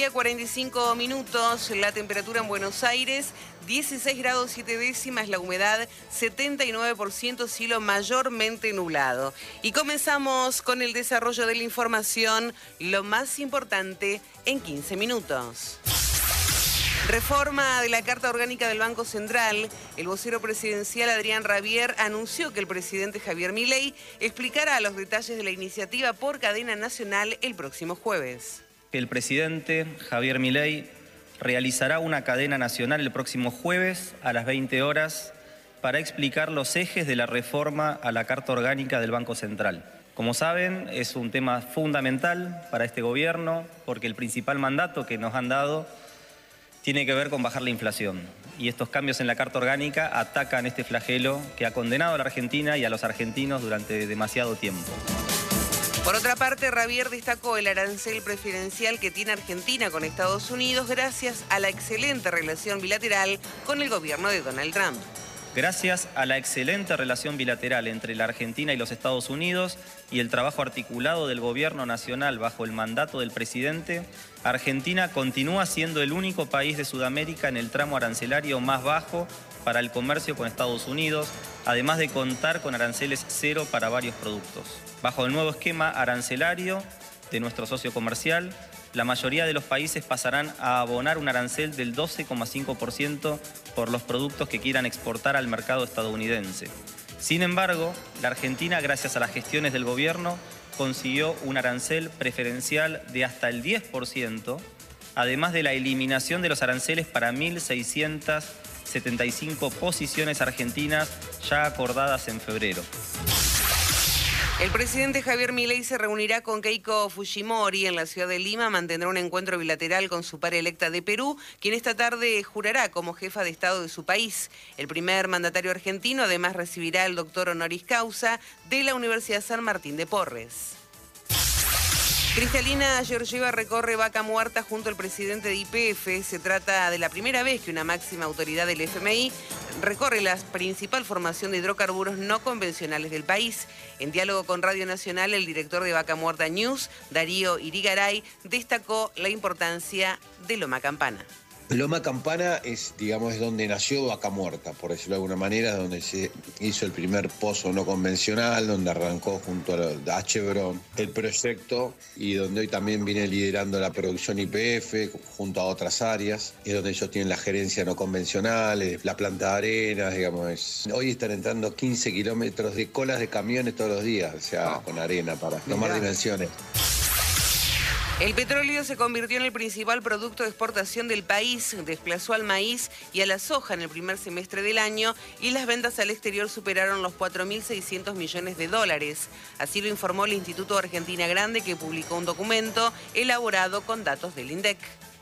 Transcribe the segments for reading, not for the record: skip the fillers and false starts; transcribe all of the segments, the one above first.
mediodía, 45 minutos, la temperatura en Buenos Aires, 16 grados 7 décimas, la humedad 79%, cielo mayormente nublado. Y comenzamos con el desarrollo de la información, lo más importante en 15 minutos. Reforma de la Carta Orgánica del Banco Central. El vocero presidencial Adrián Rabier anunció que el presidente Javier Milei explicará los detalles de la iniciativa por cadena nacional el próximo jueves. El presidente Javier Milei realizará una cadena nacional el próximo jueves a las 20 horas para explicar los ejes de la reforma a la Carta Orgánica del Banco Central. Como saben, es un tema fundamental para este gobierno porque el principal mandato que nos han dado tiene que ver con bajar la inflación. Y estos cambios en la Carta Orgánica atacan este flagelo que ha condenado a la Argentina y a los argentinos durante demasiado tiempo. Por otra parte, Rabier destacó el arancel preferencial que tiene Argentina con Estados Unidos gracias a la excelente relación bilateral con el gobierno de Donald Trump. Gracias a la excelente relación bilateral entre la Argentina y los Estados Unidos y el trabajo articulado del gobierno nacional bajo el mandato del presidente, Argentina continúa siendo el único país de Sudamérica en el tramo arancelario más bajo para el comercio con Estados Unidos, además de contar con aranceles cero para varios productos. Bajo el nuevo esquema arancelario de nuestro socio comercial, la mayoría de los países pasarán a abonar un arancel del 12,5% por los productos que quieran exportar al mercado estadounidense. Sin embargo, la Argentina, gracias a las gestiones del gobierno, consiguió un arancel preferencial de hasta el 10%, además de la eliminación de los aranceles para 1.675 posiciones argentinas ya acordadas en febrero. El presidente Javier Milei se reunirá con Keiko Fujimori en la ciudad de Lima. Mantendrá un encuentro bilateral con su par electa de Perú, quien esta tarde jurará como jefa de Estado de su país. El primer mandatario argentino además recibirá el doctor honoris causa de la Universidad San Martín de Porres. Cristalina Georgieva recorre Vaca Muerta junto al presidente de YPF. Se trata de la primera vez que una máxima autoridad del FMI recorre la principal formación de hidrocarburos no convencionales del país. En diálogo con Radio Nacional, el director de Vaca Muerta News, Darío Irigaray, destacó la importancia de Loma Campana. Loma Campana es, digamos, es donde nació Vaca Muerta, por decirlo de alguna manera, donde se hizo el primer pozo no convencional, donde arrancó junto a Chevron el proyecto y donde hoy también viene liderando la producción YPF junto a otras áreas, es donde ellos tienen la gerencia no convencional, la planta de arena, digamos. Hoy están entrando 15 kilómetros de colas de camiones todos los días, o sea, con arena para tomar dimensiones. El petróleo se convirtió en el principal producto de exportación del país, desplazó al maíz y a la soja en el primer semestre del año y las ventas al exterior superaron los 4.600 millones de dólares. Así lo informó el Instituto Argentina Grande, que publicó un documento elaborado con datos del INDEC.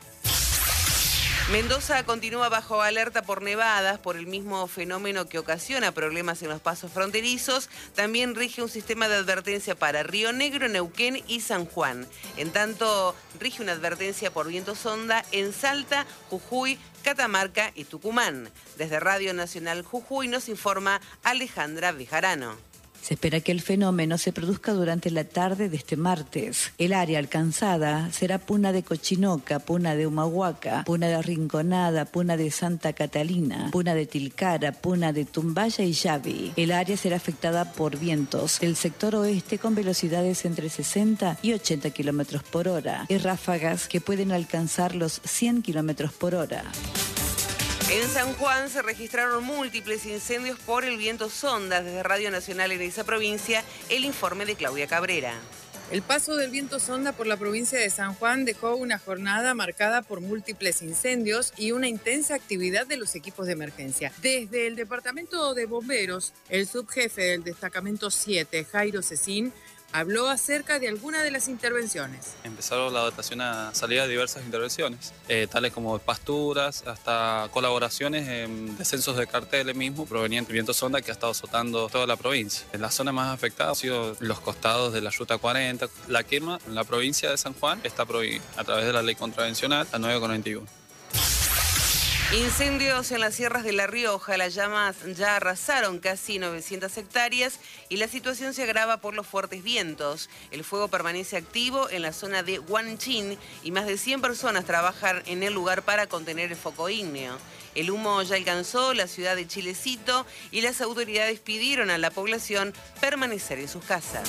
Mendoza continúa bajo alerta por nevadas, por el mismo fenómeno que ocasiona problemas en los pasos fronterizos. También rige un sistema de advertencia para Río Negro, Neuquén y San Juan. En tanto, rige una advertencia por viento sonda en Salta, Jujuy, Catamarca y Tucumán. Desde Radio Nacional Jujuy nos informa Alejandra Bejarano. Se espera que el fenómeno se produzca durante la tarde de este martes. El área alcanzada será Puna de Cochinoca, Puna de Humahuaca, Puna de Rinconada, Puna de Santa Catalina, Puna de Tilcara, Puna de Tumbaya y Yavi. El área será afectada por vientos del sector oeste con velocidades entre 60 y 80 kilómetros por hora y ráfagas que pueden alcanzar los 100 kilómetros por hora. En San Juan se registraron múltiples incendios por el viento sonda. Desde Radio Nacional en esa provincia, el informe de Claudia Cabrera. El paso del viento sonda por la provincia de San Juan dejó una jornada marcada por múltiples incendios y una intensa actividad de los equipos de emergencia. Desde el departamento de bomberos, el subjefe del destacamento 7, Jairo Cecín, habló acerca de algunas de las intervenciones. Empezaron la dotación a salida de diversas intervenciones, tales como pasturas, hasta colaboraciones en descensos de carteles mismo, provenientes del viento sonda que ha estado azotando toda la provincia. En la zona más afectada han sido los costados de la Ruta 40. La quema en la provincia de San Juan está prohibida a través de la ley contravencional, la 941. Incendios en las sierras de La Rioja. Las llamas ya arrasaron casi 900 hectáreas y la situación se agrava por los fuertes vientos. El fuego permanece activo en la zona de Huanchin y más de 100 personas trabajan en el lugar para contener el foco ígneo. El humo ya alcanzó la ciudad de Chilecito y las autoridades pidieron a la población permanecer en sus casas.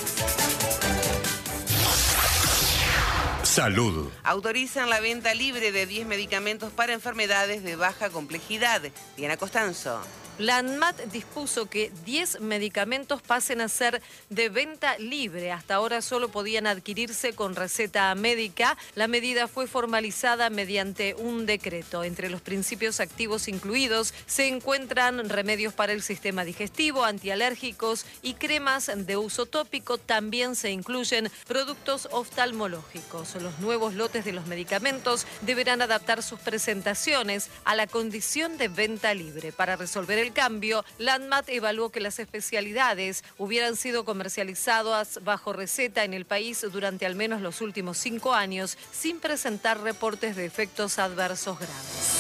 Salud. Autorizan la venta libre de 10 medicamentos para enfermedades de baja complejidad. Diana Costanzo. La ANMAT dispuso que 10 medicamentos pasen a ser de venta libre. Hasta ahora solo podían adquirirse con receta médica. La medida fue formalizada mediante un decreto. Entre los principios activos incluidos se encuentran remedios para el sistema digestivo, antialérgicos y cremas de uso tópico. También se incluyen productos oftalmológicos. Los nuevos lotes de los medicamentos deberán adaptar sus presentaciones a la condición de venta libre. Para resolver el cambio, la ANMAT evaluó que las especialidades hubieran sido comercializadas bajo receta en el país durante al menos los últimos 5 años sin presentar reportes de efectos adversos graves.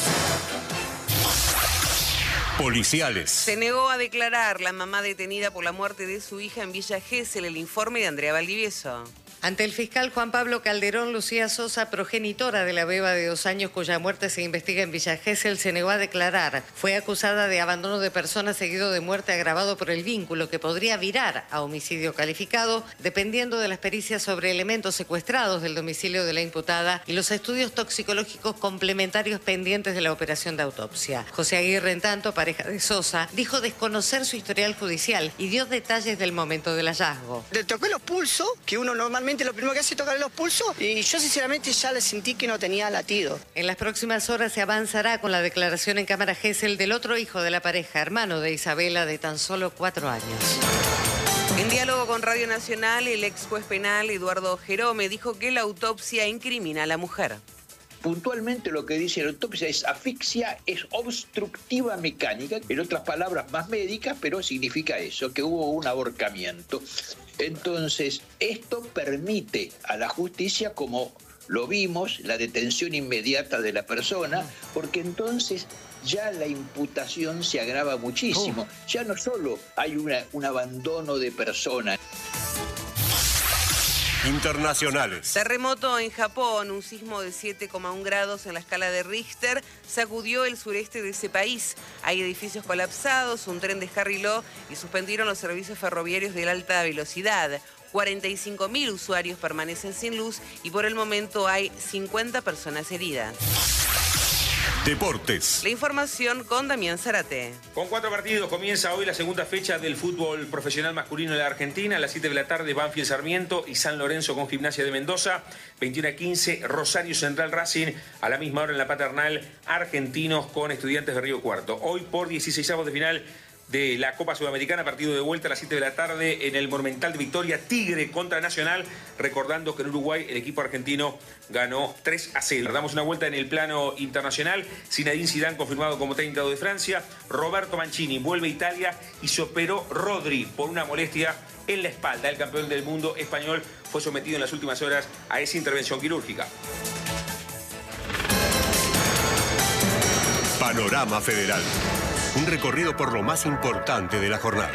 Policiales. Se negó a declarar la mamá detenida por la muerte de su hija en Villa Gesell. El informe de Andrea Valdivieso. Ante el fiscal Juan Pablo Calderón, Lucía Sosa, progenitora de la beba de 2 años cuya muerte se investiga en Villa Gesell, se negó a declarar. Fue acusada de abandono de persona seguido de muerte agravado por el vínculo que podría virar a homicidio calificado, dependiendo de las pericias sobre elementos secuestrados del domicilio de la imputada y los estudios toxicológicos complementarios pendientes de la operación de autopsia. José Aguirre, en tanto, pareja de Sosa, dijo desconocer su historial judicial y dio detalles del momento del hallazgo. Le toqué los pulsos, que uno normalmente lo primero que hace es tocarle los pulsos, y yo sinceramente ya le sentí que no tenía latido. En las próximas horas se avanzará con la declaración en Cámara Gesell del otro hijo de la pareja, hermano de Isabela, de tan solo 4 años. En diálogo con Radio Nacional, el ex juez penal Eduardo Jerome dijo que la autopsia incrimina a la mujer. Puntualmente lo que dice la autopsia es asfixia, es obstructiva mecánica, en otras palabras más médicas, pero significa eso, que hubo un ahorcamiento. Entonces, esto permite a la justicia, como lo vimos, la detención inmediata de la persona, porque entonces ya la imputación se agrava muchísimo. Ya no solo hay un abandono de persona. Internacionales. Terremoto en Japón. Un sismo de 7,1 grados en la escala de Richter sacudió el sureste de ese país. Hay edificios colapsados, un tren descarriló y suspendieron los servicios ferroviarios de alta velocidad. 45.000 usuarios permanecen sin luz y por el momento hay 50 personas heridas. Deportes. La información con Damián Zárate. Con 4 partidos comienza hoy la segunda fecha del fútbol profesional masculino de la Argentina. A las 7 de la tarde, Banfield Sarmiento y San Lorenzo con Gimnasia de Mendoza. 21:15, Rosario Central Racing. A la misma hora en la Paternal, Argentinos con Estudiantes de Río Cuarto. Hoy por 16avos de final de la Copa Sudamericana, partido de vuelta a las 7 de la tarde en el Monumental de Victoria, Tigre contra Nacional, recordando que en Uruguay el equipo argentino ganó 3-0. Damos una vuelta en el plano internacional. Zinedine Zidane confirmado como técnico de Francia. Roberto Mancini vuelve a Italia y se operó Rodri por una molestia en la espalda. El campeón del mundo español fue sometido en las últimas horas a esa intervención quirúrgica. Panorama Federal. Un recorrido por lo más importante de la jornada.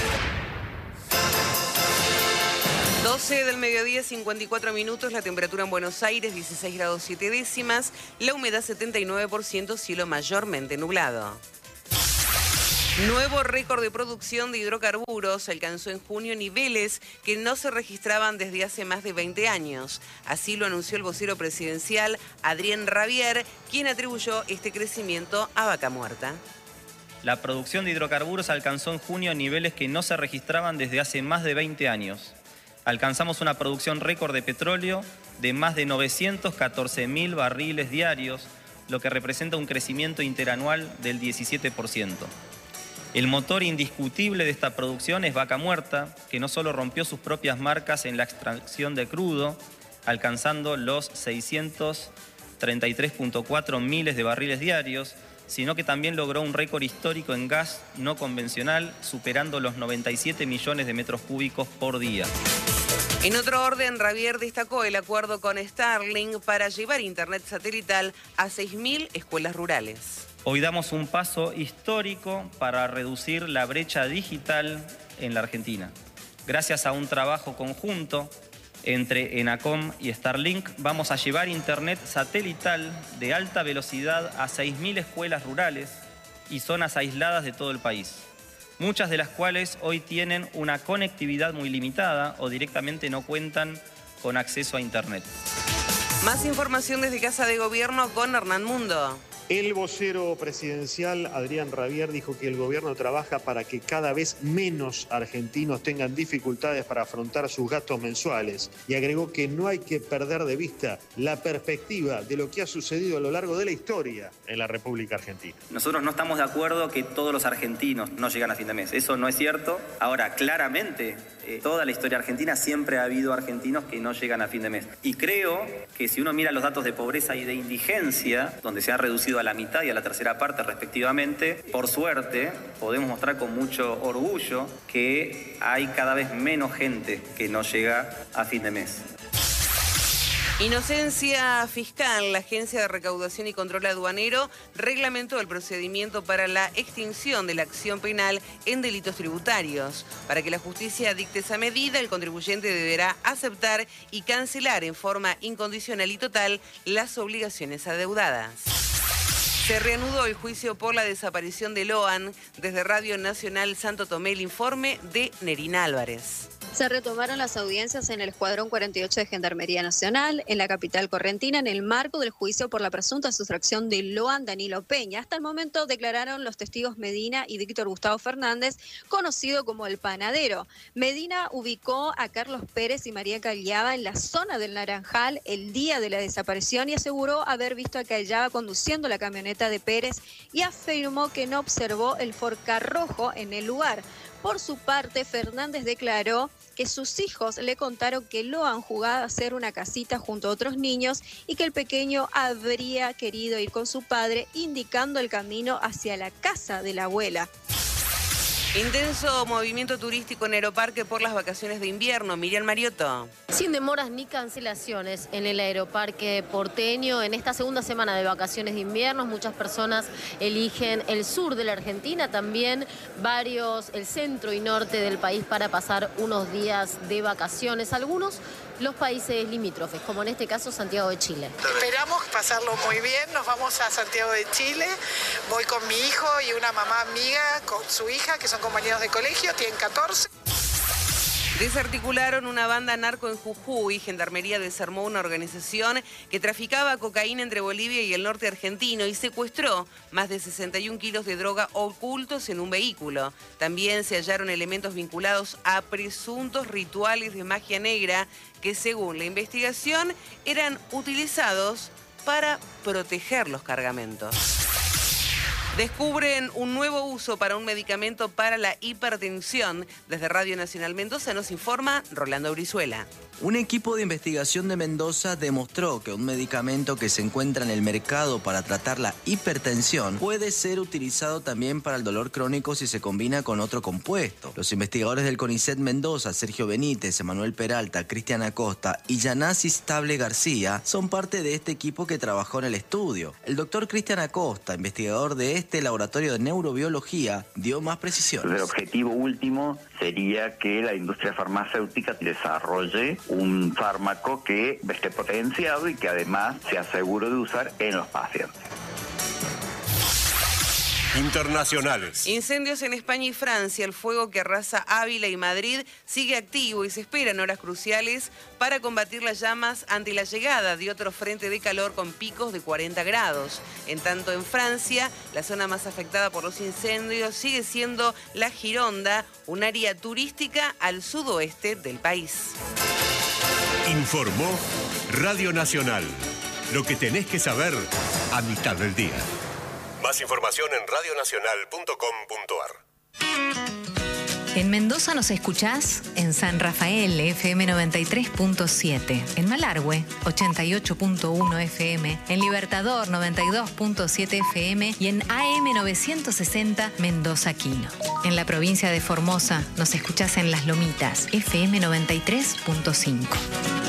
12 del mediodía, 54 minutos, la temperatura en Buenos Aires, 16 grados 7 décimas, la humedad 79%, cielo mayormente nublado. Nuevo récord de producción de hidrocarburos alcanzó en junio niveles que no se registraban desde hace más de 20 años. Así lo anunció el vocero presidencial Adrián Rabier, quien atribuyó este crecimiento a vaca muerta. La producción de hidrocarburos alcanzó en junio niveles que no se registraban desde hace más de 20 años. Alcanzamos una producción récord de petróleo de más de 914.000 barriles diarios, lo que representa un crecimiento interanual del 17%. El motor indiscutible de esta producción es Vaca Muerta, que no solo rompió sus propias marcas en la extracción de crudo, alcanzando los 633.4 miles de barriles diarios, sino que también logró un récord histórico en gas no convencional, superando los 97 millones de metros cúbicos por día. En otro orden, Ravier destacó el acuerdo con Starlink para llevar internet satelital a 6.000 escuelas rurales. Hoy damos un paso histórico para reducir la brecha digital en la Argentina. Gracias a un trabajo conjunto entre ENACOM y Starlink, vamos a llevar internet satelital de alta velocidad a 6.000 escuelas rurales y zonas aisladas de todo el país, muchas de las cuales hoy tienen una conectividad muy limitada o directamente no cuentan con acceso a internet. Más información desde Casa de Gobierno con Hernán Mundo. El vocero presidencial, Adrián Ravier, dijo que el gobierno trabaja para que cada vez menos argentinos tengan dificultades para afrontar sus gastos mensuales y agregó que no hay que perder de vista la perspectiva de lo que ha sucedido a lo largo de la historia en la República Argentina. Nosotros no estamos de acuerdo que todos los argentinos no llegan a fin de mes. Eso no es cierto. Ahora, claramente, toda la historia argentina siempre ha habido argentinos que no llegan a fin de mes. Y creo que si uno mira los datos de pobreza y de indigencia, donde se ha reducido a la mitad y a la tercera parte respectivamente, por suerte podemos mostrar con mucho orgullo que hay cada vez menos gente que no llega a fin de mes. Inocencia Fiscal, la Agencia de Recaudación y Control Aduanero, reglamentó el procedimiento para la extinción de la acción penal en delitos tributarios. Para que la justicia dicte esa medida, el contribuyente deberá aceptar y cancelar en forma incondicional y total las obligaciones adeudadas. Se reanudó el juicio por la desaparición de Loan. Desde Radio Nacional Santo Tomé, el informe de Nerina Álvarez. Se retomaron las audiencias en el Escuadrón 48 de Gendarmería Nacional, en la capital correntina, en el marco del juicio por la presunta sustracción de Loan Danilo Peña. Hasta el momento declararon los testigos Medina y Víctor Gustavo Fernández, conocido como el Panadero. Medina ubicó a Carlos Pérez y María Callaba en la zona del Naranjal el día de la desaparición y aseguró haber visto a Callaba conduciendo la camioneta de Pérez y afirmó que no observó el Ford Ka rojo en el lugar. Por su parte, Fernández declaró que sus hijos le contaron que Loan jugaba a hacer una casita junto a otros niños y que el pequeño habría querido ir con su padre, indicando el camino hacia la casa de la abuela. Intenso movimiento turístico en Aeroparque por las vacaciones de invierno. Miriam Mariotto. Sin demoras ni cancelaciones en el Aeroparque porteño. En esta segunda semana de vacaciones de invierno, muchas personas eligen el sur de la Argentina, también el centro y norte del país para pasar unos días de vacaciones. Algunos los países limítrofes, como en este caso Santiago de Chile. Esperamos pasarlo muy bien, nos vamos a Santiago de Chile, voy con mi hijo y una mamá amiga con su hija, que son compañeros de colegio, tienen 14. Desarticularon una banda narco en Jujuy. Gendarmería desarmó una organización que traficaba cocaína entre Bolivia y el norte argentino y secuestró más de 61 kilos de droga ocultos en un vehículo. También se hallaron elementos vinculados a presuntos rituales de magia negra que, según la investigación, eran utilizados para proteger los cargamentos. Descubren un nuevo uso para un medicamento para la hipertensión. Desde Radio Nacional Mendoza nos informa Rolando Brizuela. Un equipo de investigación de Mendoza demostró que un medicamento que se encuentra en el mercado para tratar la hipertensión puede ser utilizado también para el dolor crónico si se combina con otro compuesto. Los investigadores del CONICET Mendoza, Sergio Benítez, Emanuel Peralta, Cristian Acosta y Yanasi Stable García, son parte de este equipo que trabajó en el estudio. El doctor Cristian Acosta, investigador de este laboratorio de neurobiología, dio más precisiones. El objetivo último sería que la industria farmacéutica desarrolle un fármaco que esté potenciado y que además sea seguro de usar en los pacientes. Internacionales. Incendios en España y Francia. El fuego que arrasa Ávila y Madrid sigue activo y se esperan horas cruciales para combatir las llamas ante la llegada de otro frente de calor con picos de 40 grados. En tanto, en Francia, la zona más afectada por los incendios sigue siendo la Gironda, un área turística al sudoeste del país. Informó Radio Nacional. Lo que tenés que saber a mitad del día. Más información en radionacional.com.ar. En Mendoza nos escuchás en San Rafael, FM 93.7. En Malargüe, 88.1 FM. En Libertador, 92.7 FM. Y en AM 960, Mendoza Quino. En la provincia de Formosa nos escuchás en Las Lomitas, FM 93.5.